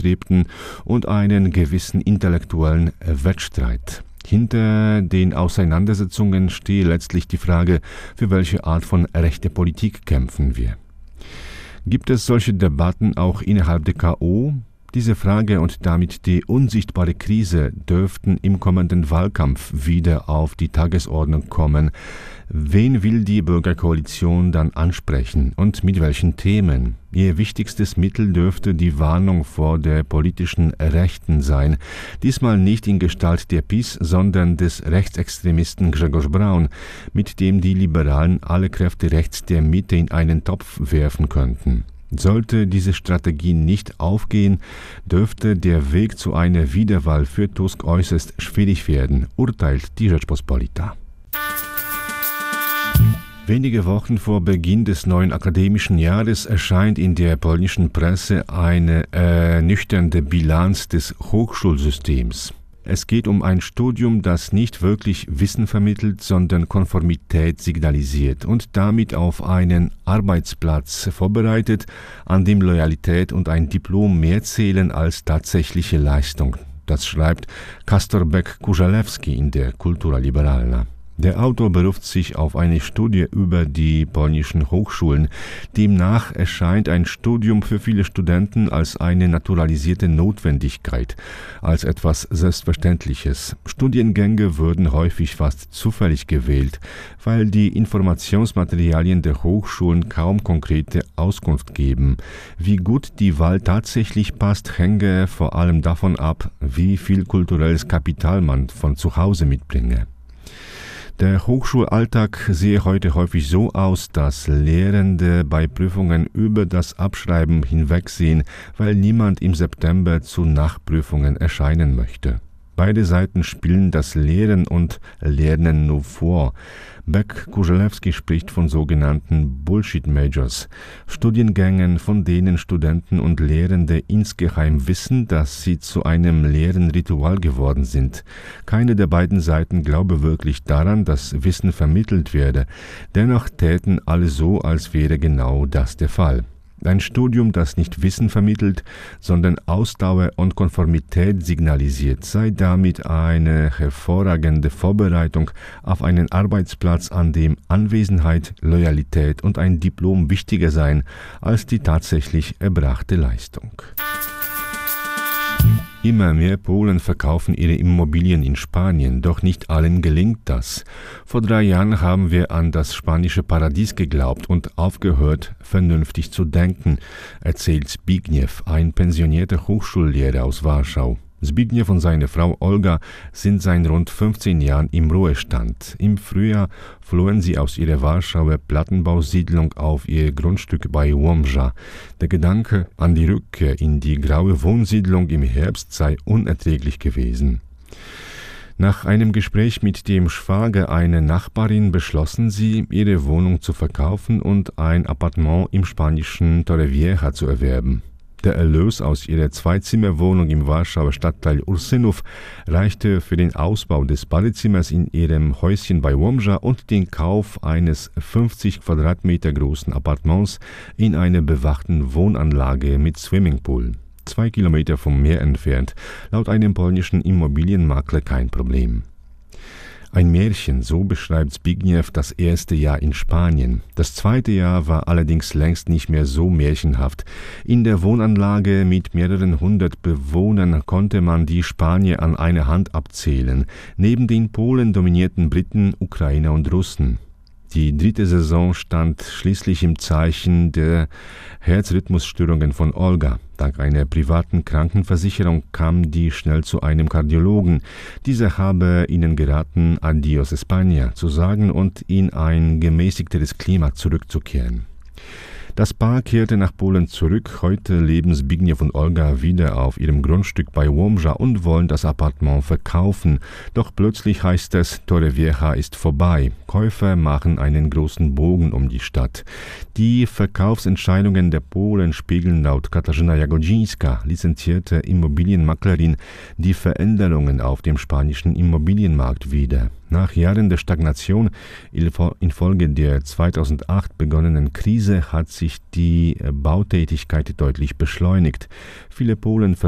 anstrebten und einen gewissen intellektuellen Wettstreit. Hinter den Auseinandersetzungen stehe letztlich die Frage, für welche Art von rechter Politik kämpfen wir. Gibt es solche Debatten auch innerhalb der KO? Diese Frage und damit die unsichtbare Krise dürften im kommenden Wahlkampf wieder auf die Tagesordnung kommen. Wen will die Bürgerkoalition dann ansprechen und mit welchen Themen? Ihr wichtigstes Mittel dürfte die Warnung vor der politischen Rechten sein. Diesmal nicht in Gestalt der PiS, sondern des Rechtsextremisten Grzegorz Braun, mit dem die Liberalen alle Kräfte rechts der Mitte in einen Topf werfen könnten. Sollte diese Strategie nicht aufgehen, dürfte der Weg zu einer Wiederwahl für Tusk äußerst schwierig werden, urteilt die Rzeczpospolita. Wenige Wochen vor Beginn des neuen akademischen Jahres erscheint in der polnischen Presse eine ernüchternde Bilanz des Hochschulsystems. Es geht um ein Studium, das nicht wirklich Wissen vermittelt, sondern Konformität signalisiert und damit auf einen Arbeitsplatz vorbereitet, an dem Loyalität und ein Diplom mehr zählen als tatsächliche Leistung. Das schreibt Kastorbeck-Kużelewski in der Kultura Liberalna. Der Autor beruft sich auf eine Studie über die polnischen Hochschulen. Demnach erscheint ein Studium für viele Studenten als eine naturalisierte Notwendigkeit, als etwas Selbstverständliches. Studiengänge würden häufig fast zufällig gewählt, weil die Informationsmaterialien der Hochschulen kaum konkrete Auskunft geben. Wie gut die Wahl tatsächlich passt, hänge vor allem davon ab, wie viel kulturelles Kapital man von zu Hause mitbringe. Der Hochschulalltag sehe heute häufig so aus, dass Lehrende bei Prüfungen über das Abschreiben hinwegsehen, weil niemand im September zu Nachprüfungen erscheinen möchte. Beide Seiten spielen das Lehren und Lernen nur vor. Beck-Kużelewski spricht von sogenannten Bullshit-Majors, Studiengängen, von denen Studenten und Lehrende insgeheim wissen, dass sie zu einem leeren Ritual geworden sind. Keine der beiden Seiten glaube wirklich daran, dass Wissen vermittelt werde. Dennoch täten alle so, als wäre genau das der Fall. Ein Studium, das nicht Wissen vermittelt, sondern Ausdauer und Konformität signalisiert, sei damit eine hervorragende Vorbereitung auf einen Arbeitsplatz, an dem Anwesenheit, Loyalität und ein Diplom wichtiger seien als die tatsächlich erbrachte Leistung. Immer mehr Polen verkaufen ihre Immobilien in Spanien, doch nicht allen gelingt das. Vor 3 Jahren haben wir an das spanische Paradies geglaubt und aufgehört, vernünftig zu denken, erzählt Zbigniew, ein pensionierter Hochschullehrer aus Warschau. Zbigniew und seine Frau Olga sind seit rund 15 Jahren im Ruhestand. Im Frühjahr flohen sie aus ihrer Warschauer Plattenbausiedlung auf ihr Grundstück bei Łomża. Der Gedanke an die Rückkehr in die graue Wohnsiedlung im Herbst sei unerträglich gewesen. Nach einem Gespräch mit dem Schwager einer Nachbarin beschlossen sie, ihre Wohnung zu verkaufen und ein Appartement im spanischen Torrevieja zu erwerben. Der Erlös aus ihrer 2-Zimmer-Wohnung im Warschauer Stadtteil Ursynów reichte für den Ausbau des Badezimmers in ihrem Häuschen bei Łomża und den Kauf eines 50 Quadratmeter großen Appartements in einer bewachten Wohnanlage mit Swimmingpool. 2 Kilometer vom Meer entfernt, laut einem polnischen Immobilienmakler kein Problem. Ein Märchen, so beschreibt Zbigniew das erste Jahr in Spanien. Das zweite Jahr war allerdings längst nicht mehr so märchenhaft. In der Wohnanlage mit mehreren hundert Bewohnern konnte man die Spanier an einer Hand abzählen. Neben den Polen dominierten Briten, Ukrainer und Russen. Die 3. Saison stand schließlich im Zeichen der Herzrhythmusstörungen von Olga. Dank einer privaten Krankenversicherung kam die schnell zu einem Kardiologen. Dieser habe ihnen geraten, Adios España zu sagen und in ein gemäßigteres Klima zurückzukehren. Das Paar kehrte nach Polen zurück. Heute leben Zbigniew und Olga wieder auf ihrem Grundstück bei Łomża und wollen das Appartement verkaufen. Doch plötzlich heißt es, Torrevieja ist vorbei. Käufer machen einen großen Bogen um die Stadt. Die Verkaufsentscheidungen der Polen spiegeln laut Katarzyna Jagodzińska, lizenzierte Immobilienmaklerin, die Veränderungen auf dem spanischen Immobilienmarkt wider. Nach Jahren der Stagnation infolge der 2008 begonnenen Krise hat sich die Bautätigkeit deutlich beschleunigt. Viele Polen